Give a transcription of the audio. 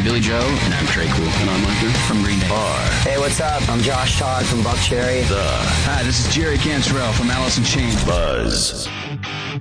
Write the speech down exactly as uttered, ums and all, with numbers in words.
Billy Joe. And I'm Trey Cool. And I'm Arthur from Green Day. R. Hey, what's up? I'm Josh Todd from Buckcherry. The Hi, this is Jerry Cantrell from Alice in Chains. Buzz.